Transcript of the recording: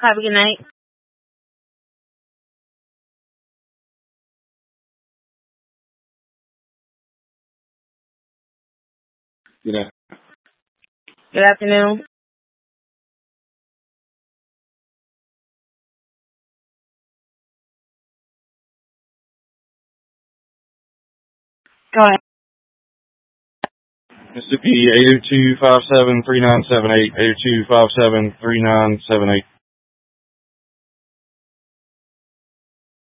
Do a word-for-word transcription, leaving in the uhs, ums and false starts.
Have a good night. Good afternoon. Good afternoon. Go ahead. Mississippi eight oh two, five seven three nine seven eight, eight oh two, five seven three nine seven eight.